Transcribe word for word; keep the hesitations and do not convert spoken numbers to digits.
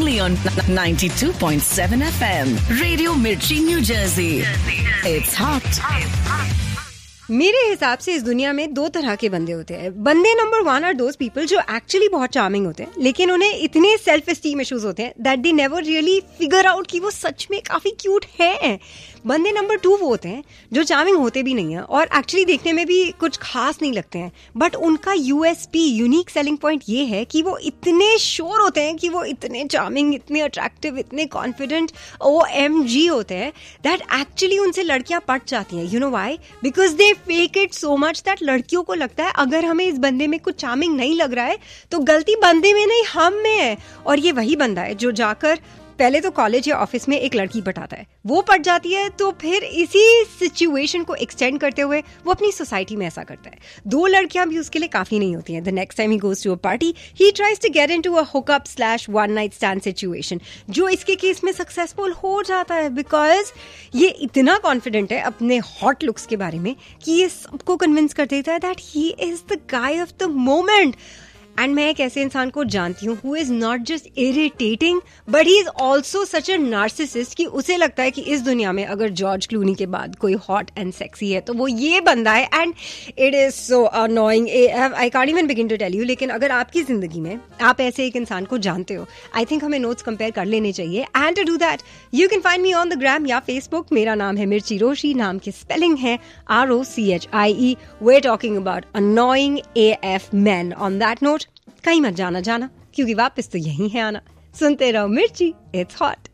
only on ninety-two point seven F M. Radio Mirchi, New Jersey. It's hot. मेरे हिसाब से इस दुनिया में दो तरह के बंदे होते हैं. बंदे number one are those people जो एक्चुअली बहुत चार्मिंग होते हैं, लेकिन उन्हें इतने सेल्फ एस्टीम इश्यूज होते हैं that they never really figure out कि वो सच में काफी क्यूट है. बंदे नंबर टू वो होते हैं जो चार्मिंग होते भी नहीं है और एक्चुअली देखने में भी कुछ खास नहीं लगते हैं, बट उनका यूएसपी यूनिक सेलिंग पॉइंट ये है कि वो इतने श्योर होते हैं कि वो इतने चार्मिंग, इतने अट्रैक्टिव, इतने कॉन्फिडेंट ओ एम जी होते हैं दैट एक्चुअली उनसे लड़कियां पट जाती हैं. You know why? Because they fake it so much that लड़कियों को लगता है अगर हमें इस बंदे में कुछ चार्मिंग नहीं लग रहा है तो गलती बंदे में नहीं, हम में है. और ये वही बंदा है जो जाकर पहले तो कॉलेज या ऑफिस में एक लड़की पटाता है, वो पट जाती है, तो फिर इसी सिचुएशन को एक्सटेंड करते हुए वो अपनी सोसाइटी में ऐसा करता है. दो लड़कियां भी उसके लिए काफी नहीं होती हैं. The next time he goes to a party he tries to get into a hookup slash one night stand situation, जो इसके केस में सक्सेसफुल हो जाता है बिकॉज ये इतना कॉन्फिडेंट है अपने हॉट लुक्स के बारे में कि ये सबको कन्विंस कर देता है that he is the guy of the moment. And मैं एक ऐसे इंसान को जानती हूँ who is not just irritating but he is also such a narcissist कि उसे लगता है कि इस दुनिया में अगर जॉर्ज क्लूनी के बाद कोई हॉट एंड सेक्सी है तो वो ये बंदा है. And it is so annoying, I can't even begin to tell you. लेकिन अगर आपकी जिंदगी में आप ऐसे एक इंसान को जानते हो, आई थिंक हमें नोट्स कंपेयर कर लेने चाहिए. And to do that you can find me on the gram या फेसबुक. मेरा नाम है मिर्ची रोशी, नाम की स्पेलिंग है R O C H I E. Way talking about annoying A F man. On that note कहीं मत जाना जाना क्योंकि वापस तो यही है आना. सुनते रहो मिर्ची, इट्स हॉट.